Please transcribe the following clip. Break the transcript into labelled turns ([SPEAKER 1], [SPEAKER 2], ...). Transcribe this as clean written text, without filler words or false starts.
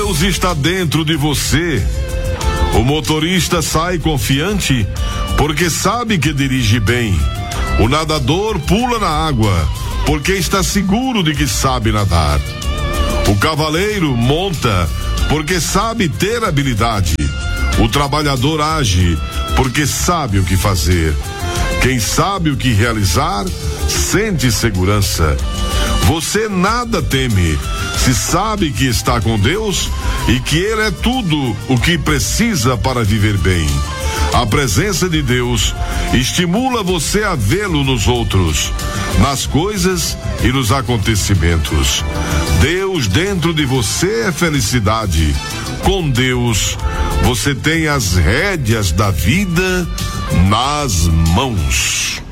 [SPEAKER 1] Deus está dentro de você. O motorista sai confiante porque sabe que dirige bem. O nadador pula na água porque está seguro de que sabe nadar. O cavaleiro monta porque sabe ter habilidade. O trabalhador age porque sabe o que fazer. Quem sabe o que realizar, sente segurança. Você nada teme, se sabe que está com Deus e que Ele é tudo o que precisa para viver bem. A presença de Deus estimula você a vê-lo nos outros, nas coisas e nos acontecimentos. Deus dentro de você é felicidade. Com Deus, você tem as rédeas da vida nas mãos.